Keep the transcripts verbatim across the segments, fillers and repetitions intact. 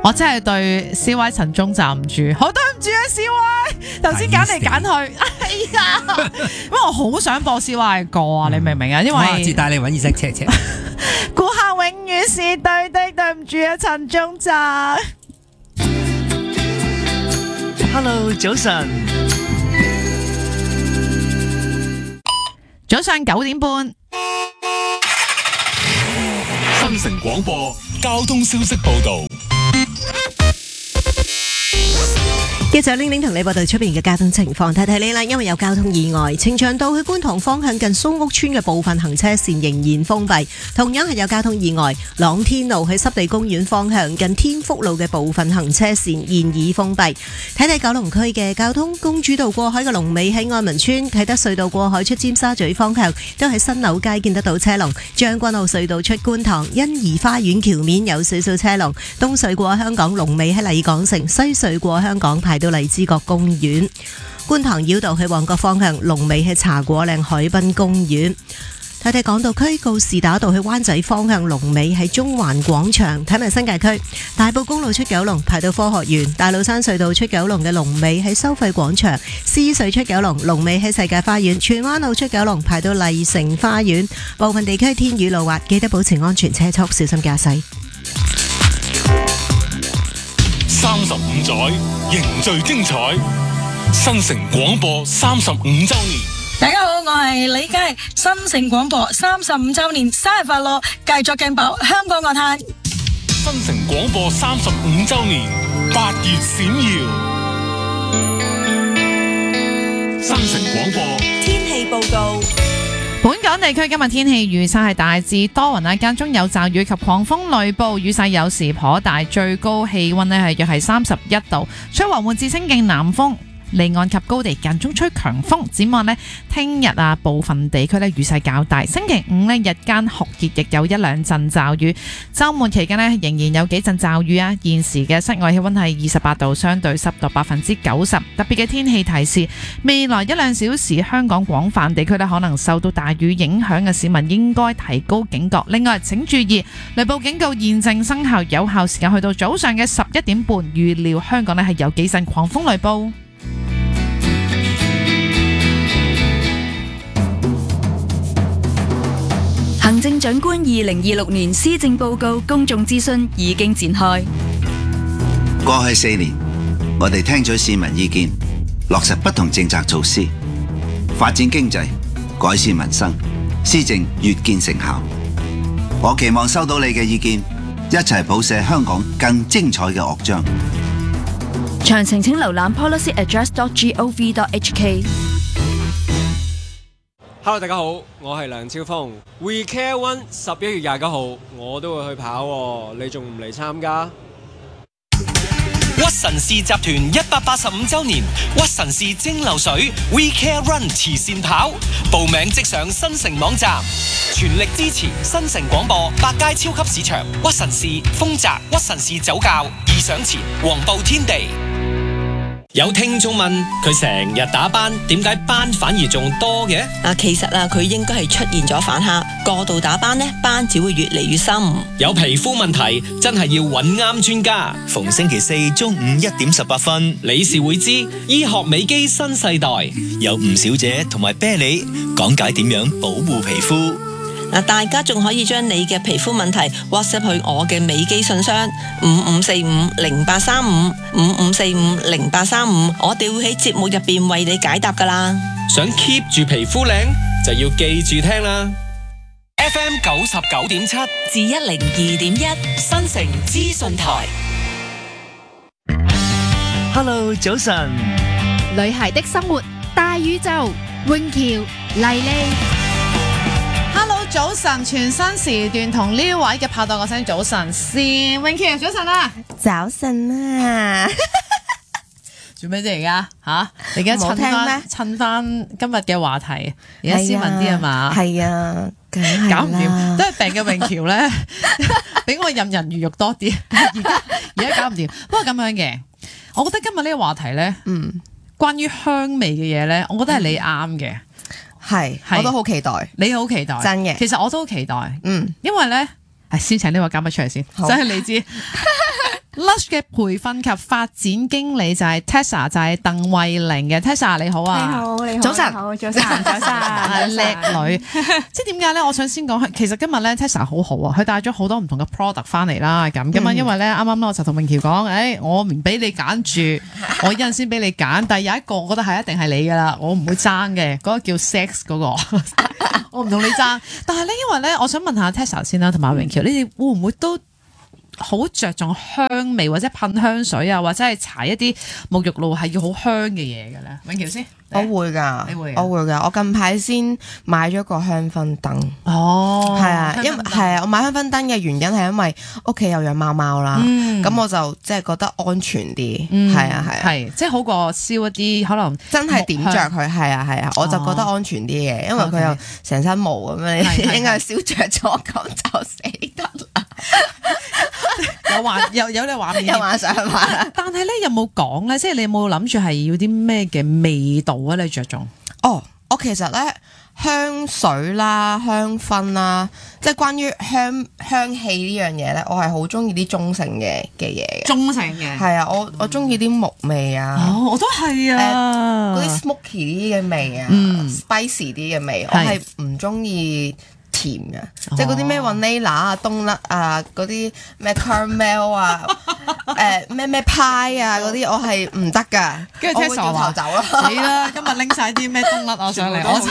我真係對 C Y 陳忠站唔住，好對唔住啊 C Y， 頭先揀嚟揀去，哎呀，因為我好想播 C Y 嘅歌啊，你明唔明啊？因為我接帶你揾耳塞車車， 顧客永遠是對的，對唔住啊陳忠站。 Hello， 早晨， 早上九點半， 新城廣播交通消息報道。 記者玲玲同你報道出邊嘅交通情況，睇睇你啦。因為有交通意外，呈祥道去觀塘方向近蘇屋村嘅部分行車線仍然封閉。同樣係有交通意外，朗天路去濕地公園方向近天福路嘅部分行車線現已封閉。睇睇九龍區嘅交通，公主道過海嘅龍尾喺愛民村，啟德隧道過海出尖沙咀方向都喺新樓街見得到車龍。將軍澳隧道出觀塘欣怡花園橋面有少少車龍。東隧過香港龍尾喺麗港城，西隧過香港排到荔枝角公園。觀塘繞道去旺角方向龍尾喺茶果嶺海濱公園。睇睇港島區告士打道去灣仔方向龍尾喺中環廣場。睇埋新界區大埔公路出九龍排到科學園，大老山隧道出九龍嘅龍尾喺收費廣場，獅隧出九龍龍尾喺世界花園，荃灣路出九龍排到麗城花園。部分地區天雨路滑，記得保持安全車速，小心駕駛。 三十五載凝聚精彩，新城廣播三十五週年。 大家好，我係李佳，新城廣播三十五週年生日快樂，繼續勁爆香港樂壇。 新城廣播三十五週年，八月閃耀。新城廣播天氣報告。 本港地區今日天氣預測係大致多雲啊，間中有驟雨及狂風雷暴，雨勢有時頗大，最高氣溫呢係約係三十一度，吹和緩至清勁南風。離岸及高地間中吹強風，展望呢聽日啊部分地區呢雨勢較大，星期五呢日間酷熱，亦有一兩陣驟雨，週末期間呢仍然有幾陣驟雨啊。現時嘅室外氣溫係二十八度，相對濕度百分之九十。特別嘅天氣提示，未來一兩小時香港廣泛地區呢可能受到大雨影響嘅市民應該提高警覺。另外請注意雷暴警告現正生效，有效時間去到早上嘅十一點半，預料香港呢係有幾陣狂風雷暴。 行政長官二零二六年施政報告公眾諮詢已經展開。 過去四年，我哋聽取市民意見，落實不同政策措施，發展經濟，改善民生，施政越見成效。我期望收到你嘅意見，一齊譜寫香港更精彩嘅樂章。 詳情請瀏覽 policy address dot gov dot h k。 Hello， 大家好，我係梁超峰。We Care One 十一月廿九號我都會去跑喎，你仲唔嚟參加？ 屈臣氏集團一百八十五週年屈臣氏蒸餾水 We Care Run 慈善跑，報名即上新城網站，全力支持新城廣播、百佳超級市場、屈臣氏、豐澤、屈臣氏酒窖、義享前、黃埔天地。有聽眾問佢成日打斑，點解斑反而仲多嘅？ 啊，其實啊，佢應該係出現咗反蝦，過度打斑呢，斑只會越嚟越深。 有皮膚問題，真係要揾啱專家。 逢星期四中午一點十八分， 理事會知醫學美肌新世代， 有吳小姐同埋啤梨講解點樣保護皮膚。 嗱，大家仲可以將你嘅皮膚問題 WhatsApp 去我嘅美肌信箱五五四五零八三五五五四五零八三五，我哋會喺節目入邊為你解答噶啦。 想 keep 住皮膚靚，就要記住聽啦。F M 九十九點七至一零二點一新城資訊台。 Hello， 早晨。 女孩的生活大宇宙，永橋麗麗。 Hello， 早晨，全新時段同呢位嘅拍檔講聲早晨先，永琪早晨啊， 早晨啊， 做咩啫而家吓？你而家趁翻趁翻今日嘅話題，而家斯文啲啊嘛？ 係啊，梗係啦， 搞唔掂，都係病嘅永橋咧，俾我任人魚肉多啲，而家而家搞唔掂。不過咁樣嘅，我覺得今日呢個話題咧，嗯，關於香味嘅嘢咧，我覺得係你啱嘅。 係，我都好期待， 你好期待， 真嘅。 其實我都好期待， 嗯， 因為咧，係先請呢位嘉賓出嚟先，真係你知。 Lush 嘅培訓及發展經理就係 Tessa， 就係鄧慧玲嘅 Tessa， 你好啊！ 你好，你好， 早晨， 好，早晨，早晨， 叻女。即係點解咧？我想先講，其實今日咧 Tessa 好好啊，佢帶咗好多唔同嘅 product 翻嚟啦。咁咁啊，因為咧啱啱我就同詠喬講，誒，我唔俾你揀住，我一陣先俾你揀。但係有一個，我覺得係一定係你噶啦，我唔會爭嘅。嗰個叫 sex 嗰個，我唔同你爭。但係咧，因為咧，我想問下 Tessa 先啦，同埋詠喬，你哋會唔會都好着重香味，或者噴香水啊，或者係搽一啲沐浴露係要好香嘅嘢嘅咧？詠喬先， 我會㗎， 你會， 我會㗎。我近排先買咗個香薰燈。 哦， 係啊，因為係啊，我買香薰燈嘅原因係因為屋企有養貓貓啦，咁、嗯、我就即係覺得安全啲。係、嗯、啊，係啊， 係即係好過燒一啲可能真係點着佢。係啊，係啊，我就覺得安全啲嘅，因為佢又成身毛咁樣，應該係燒着咗咁就死得啦。 有畫有有你畫面， 有畫上畫。 但係咧有冇講咧？即係你有冇諗住係要啲咩嘅味道啊？你着重？ 哦，我其實咧香水啦、香薰啦，即係關於香香氣呢樣嘢咧，我係好中意啲中性嘅嘅嘢嘅。 中性嘅係啊，我我中意啲木味啊。 哦，我都係啊。 嗰啲 smoky 啲嘅味啊、 嗯、 ，spicy 啲嘅味，我係唔中意甜嘅，哦、即係嗰啲咩 vanilla 啊、冬甩啊、嗰啲咩 caramel 啊、誒咩咩派啊嗰啲，我係唔得噶。 跟住 Tessa 話走啦， 死啦！今日拎晒啲咩冬甩我上嚟，我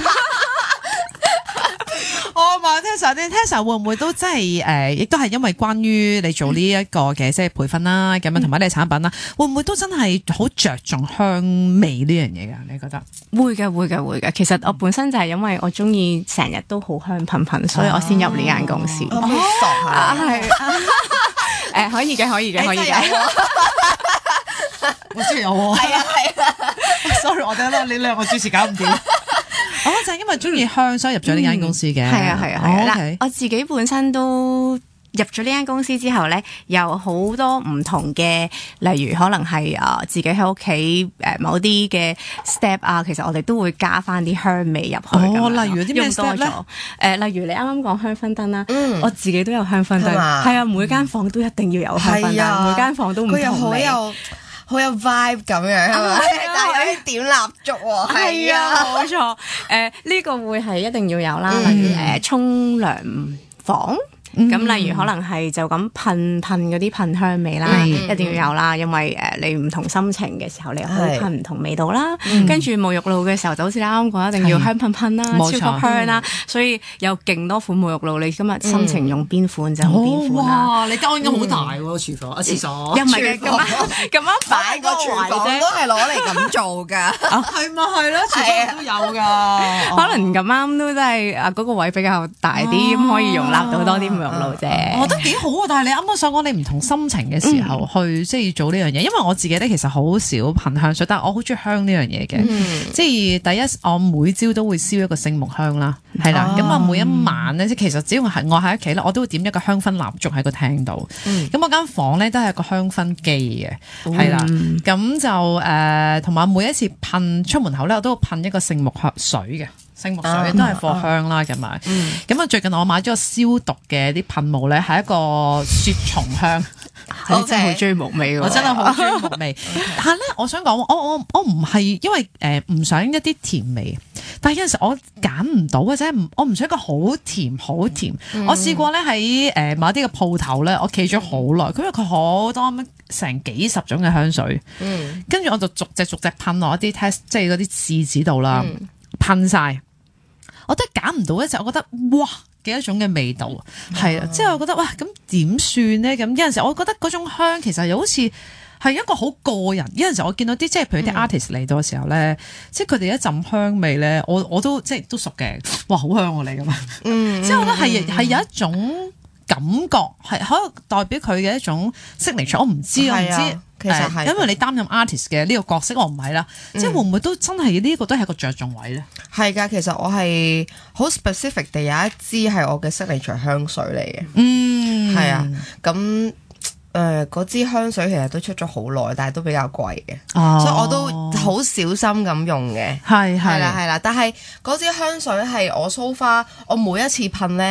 我問 Tessa 啲 Tessa 會唔會都真係誒，亦都係因為關於你做呢一個嘅即係培訓啦，咁樣同埋你產品啦，會唔會都真係好着重香味呢樣嘢㗎？你覺得？ 會嘅，會嘅，會嘅。其實我本身就係因為我中意成日都好香噴噴，所以我先入呢間公司。 我好傻下， 係誒，可以嘅，可以嘅，可以嘅。 我知有喎。係啊，係啊。Sorry， 我哋咧，你兩個主持搞唔掂。我就係因為中意香，所以入咗呢間公司嘅。 係啊，係啊，係啊。嗱，我自己本身都入咗呢間公司之後咧，有好多唔同嘅，例如可能係啊自己喺屋企誒某啲嘅 step 啊，其實我哋都會加翻啲香味入去。 哦，例如啲咩 step 咧？ 誒，例如你啱啱講香薰燈啦，我自己都有香薰燈，係啊，每間房都一定要有香薰燈，每間房都唔同味。 佢又好有好有 vibe 咁樣，係咪？但係有啲點蠟燭喎， 係啊，冇錯。誒，呢個會係一定要有啦，例如誒沖涼房。咁、嗯、例如可能係就咁噴噴嗰啲噴香味啦，嗯、一定要有啦，因為誒你唔同心情嘅時候，你可以噴唔同味道啦。嗯、跟住沐浴露嘅時候，就好似你啱啱講，一定要香噴噴啦，超級香啦。所以有勁多款沐浴露，你今日心情用邊款就用邊款啦。 哇！你間應該好大喎，廚房啊廁所。 又唔係嘅，咁啱咁啱擺個廚房都係攞嚟咁做㗎。 係咪係咯？廚房都有㗎。 可能咁啱都真係啊嗰個位比較大啲，咁可以容納到多啲。我覺得幾好啊！但係你啱啱想講你唔同心情嘅時候去即係做呢樣嘢，因為我自己咧其實好少噴香水，但係我好中意香呢樣嘢嘅。嗯、即係第一，我每朝都會燒一個聖木香啦，係啦。咁啊，每一晚咧，即其實只要係我喺屋企咧，我都會點一個香薰蠟燭喺個廳度。咁、嗯、我間房咧都係個香薰機嘅，係啦、嗯。咁就誒，同、呃、埋每一次噴出門口咧，我都會噴一個聖木香水嘅。聖木水都係貨香啦，咁啊，咁啊，最近我買咗個消毒嘅啲噴霧咧，係一個雪松香， 我真係好中意木味， 我真係好中意木味。但係咧，我想講，我我我唔係因為誒唔想一啲甜味，但係有陣時我揀唔到或者唔我唔想一個好甜好甜。嗯、我試過咧喺誒某啲嘅鋪頭咧，我企咗好耐，因為佢好多成幾十種嘅香水，跟住、嗯、我就逐隻逐隻噴落一啲 test， 即係嗰啲試紙度啦，噴晒、嗯。我都揀唔到一隻，我覺得哇幾多種嘅味道，係啊、哦，即係我覺得哇咁點算咧？咁有陣時我覺得嗰種香其實又好似係一個好個人。有陣時我見到啲即係譬如啲 artist 嚟到嘅時候咧，嗯、即係佢哋一陣香味咧，我我都即係都熟嘅，哇好香喎你咁啊！嗯，即係我覺得係係有一種感覺係可以代表佢嘅一種 signature。我唔知啊，唔知。其實係，因為你擔任 artist 嘅呢個角色，我唔係啦，嗯、即係會唔會都真係呢個都係一個着重位咧？ 係㗎，其實我係好 specific 地有一支係我嘅 signature 香水嚟嘅。 嗯， 係啊，咁誒嗰支香水其實都出咗好耐，但係都比較貴嘅，哦、所以我都好小心咁用嘅。係係啦係啦，但係嗰支香水係我 so far，我每一次噴咧。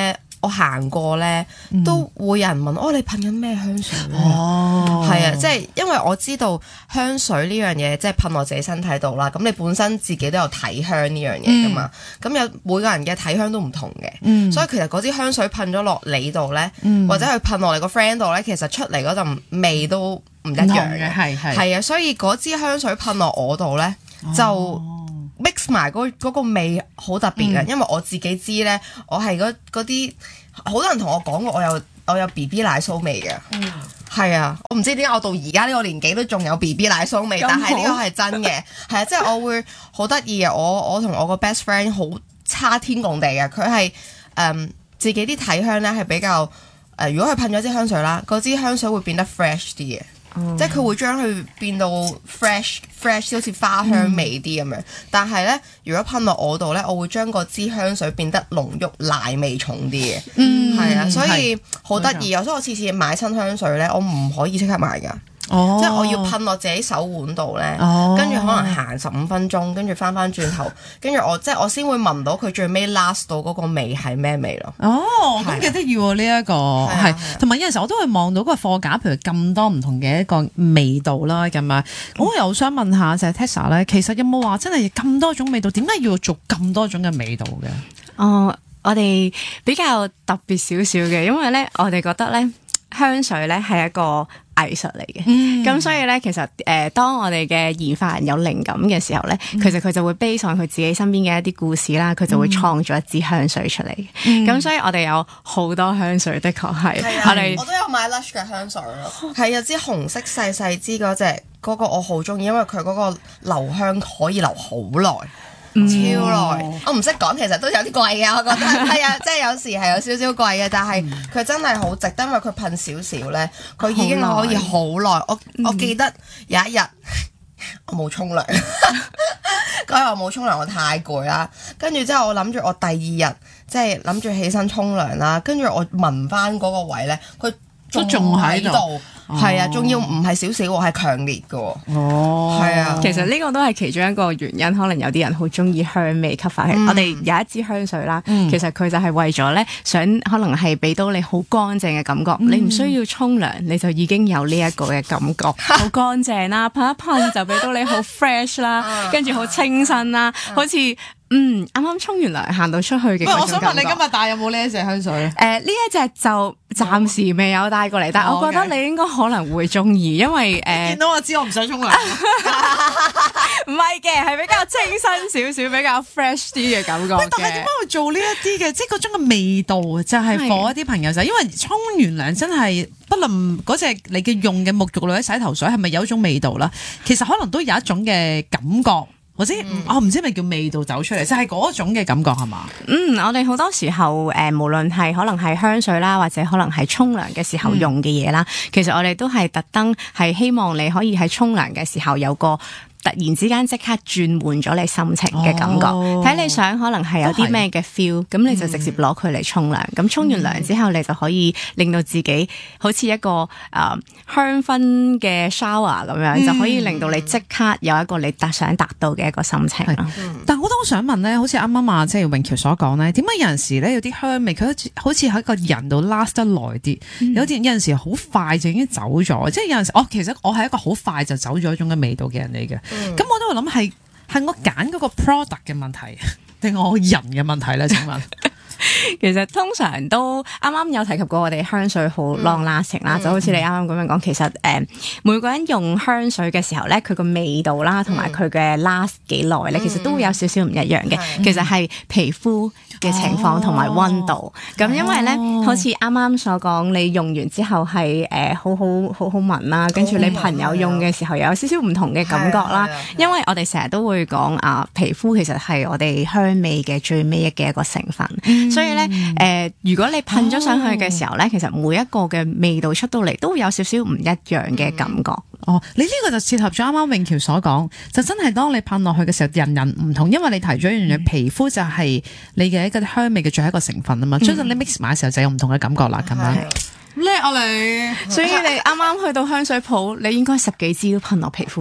我行過咧，都會有人問哦，你噴緊咩香水咧？ 哦， 係啊，即係因為我知道香水呢樣嘢，即係噴落自己身體度啦。咁你本身自己都有體香呢樣嘢噶嘛？咁、嗯、有每個人嘅體香都唔同嘅，嗯、所以其實嗰支香水噴咗落你度咧，嗯、或者佢噴落你個 friend 度咧，其實出嚟嗰陣味都唔一樣嘅，係係係啊，所以嗰支香水噴落我度咧就。哦mix 埋嗰嗰個味好特別嘅，嗯、因為我自己知咧，我係嗰啲好多人同我講過，我有我有 B B 奶酥味嘅，係、嗯、啊，我唔知點解我到而家呢個年紀都仲有 B B 奶酥味，但係呢個係真嘅，係啊，即係我會好得意啊！我我同我個 best friend 好差天共地嘅，佢係誒自己啲體香咧係比較誒、呃，如果佢噴咗支香水啦，嗰支香水會變得 fresh 啲嘅。嗯、即係佢會將佢變到 fresh fresh 好似花香味啲咁樣，嗯、但係咧如果噴落我度咧，我會將嗰支香水變得濃郁奶味重啲嘅，係、嗯、啊，所以好得意啊！所以我次次買親香水咧，我唔可以即刻買㗎。哦、即係我要噴落自己手腕度咧，跟住、哦、可能行十五分鐘，跟住翻翻轉頭，跟住我即係我先會聞到佢最尾 last 到嗰個味係咩味咯。 哦，咁幾得意喎！呢一個係，同埋有陣時我都會望到嗰個貨架，譬如咁多唔同嘅一個味道啦，咁啊，我又想問下就係 Tessa 咧，其實有冇話真係咁多種味道？點解要做咁多種嘅味道嘅？ 哦，我哋比較特別少少嘅，因為咧，我哋覺得咧香水咧係一個藝術嚟嘅，咁、嗯、所以咧，其實誒、呃，當我哋嘅研發人有靈感嘅時候咧，嗯、其實佢就會 base on佢自己身邊嘅一啲故事啦，佢就會創造一支香水出嚟。咁、嗯、所以我哋有好多香水，的確係、 啊、我哋們我都有買 Lush 嘅香水咯，係有支紅色細細支嗰隻，嗰、嗰個我好中意，因為佢嗰個留香可以留好耐。超耐，嗯、我唔識講，其實都有啲貴嘅，我覺得係啊，即係有時係有少少貴嘅，但係佢真係好值得，因為佢噴少少咧，佢已經可以好耐。我我記得有一日我冇沖涼，嗰日我冇沖涼，我太攰啦。跟住之後我諗住我第二日即係諗住起身沖涼啦，跟住我聞翻嗰個位咧，佢都仲喺度。係啊，仲要唔係少少喎，係強烈嘅喎。哦，係啊， 其實呢個都係其中一個原因，可能有啲人好中意香味吸發氣。嗯、我哋有一支香水啦，嗯、其實佢就係為咗咧，想可能係俾到你好乾淨嘅感覺，嗯、你唔需要沖涼，你就已經有呢一個嘅感覺，好乾淨啦，噴一噴就俾到你好 fresh 啦，跟住好清新啦，好似。嗯，啱啱沖完涼行到出去嘅。喂， 我想問你今日帶有冇呢一隻香水？誒、 呃，呢一隻就暫時未有帶過嚟，但係我覺得你應該可能會中意，因為誒，呃、 見到我知我唔想沖涼。 唔係嘅，係比較清新少少，比較 fresh 啲嘅感覺。 但係點解會做呢一啲嘅？即係嗰種嘅味道，就係、是、火一啲朋友就係因為沖完涼真係，不論嗰隻你嘅用嘅沐浴露或者洗頭水係咪有一種味道啦？其實可能都有一種嘅感覺。或者、嗯、我唔知係咪叫味道走出嚟，就係、是、嗰種嘅感覺係嘛？ 嗯，我哋好多時候誒、呃，無論係可能係香水啦，或者可能係沖涼嘅時候用嘅嘢啦，嗯、其實我哋都係特登係希望你可以喺沖涼嘅時候有個突然之間即刻轉換咗你心情嘅感覺，睇、哦、你想可能係有啲咩嘅 feel，咁你就直接攞佢嚟沖涼。咁沖、嗯、完涼之後，你就可以令到自己好似一個誒、呃、香薰嘅 shower 咁樣，嗯、就可以令到你即刻有一個你達想達到嘅一個心情咯。 嗯、但我都好想問咧，好似啱啱啊，即係永橋所講咧，點解有陣時咧有啲香味佢好似好似喺個人度 last 得耐啲，嗯、有啲有陣時好快就已經走咗，即係有陣時我其實我係一個好快就走咗一種嘅味道嘅人嚟嘅。咁、嗯、我都會諗係係我揀嗰個 product 嘅問題，定我人嘅問題咧？請問， 其實通常都啱啱有提及過，我哋香水好 long lasting 啦，嗯、就好似你啱啱咁樣講，其實誒、呃、每個人用香水嘅時候咧，佢個味道啦，同埋佢嘅 last 幾耐咧，其實都會有少少唔一樣嘅。嗯、其實係皮膚嘅情況同埋溫度，咁、哦、因為咧，哦、好似啱啱所講，你用完之後係誒、呃、好好好好聞啦，跟住你朋友用嘅時候又有少少唔同嘅感覺啦。因為我哋成日都會講啊，皮膚其實係我哋香味嘅最尾嘅一個成分，嗯、所以咧誒、呃，如果你噴咗上去嘅時候咧，哦、其實每一個嘅味道出到嚟都會有少少唔一樣嘅感覺。 哦，你呢個就切合咗啱啱永橋所講，就真係當你噴落去嘅時候，人人唔同，因為你提咗一樣嘢，嗯、皮膚就係你嘅一個香味嘅最後一個成分啊嘛，所以、嗯、你 mix 埋嘅時候就有唔同嘅感覺啦，咁樣叻啊你！ 所以你啱啱去到香水鋪，你應該十幾支都噴落皮膚度。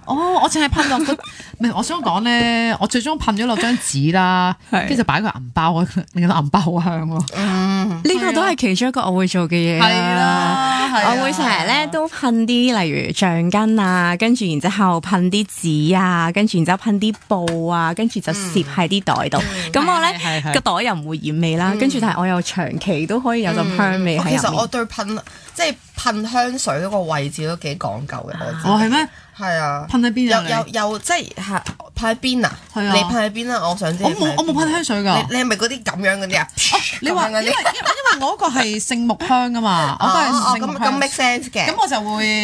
哦，我淨係噴落個，唔係我想講咧，我最終噴咗落張紙啦，跟住就擺個銀包，令到銀包好香咯。 嗯，呢個都係其中一個我會做嘅嘢。 係啦， 我會成日咧都噴啲例如橡筋啊，跟住然之後噴啲紙啊，跟住然之後噴啲布啊，跟住就攝喺啲袋度。咁我咧個袋又唔會染味啦，跟住但係我又長期都可以有陣香味喺入面。 其實我對噴即係噴香水嗰個位置都幾講究嘅。 哦，係咩？ 係啊， 噴喺邊啊？ 又又又即係係噴喺邊啊？ 係啊， 你噴喺邊啊？我想知。 我冇我冇噴香水㗎。 你你係咪嗰啲咁樣嗰啲啊？ 你話因為因為因為我嗰個係聖木香㗎嘛，我都係聖木香。 咁咁 make sense 嘅。 咁我就會。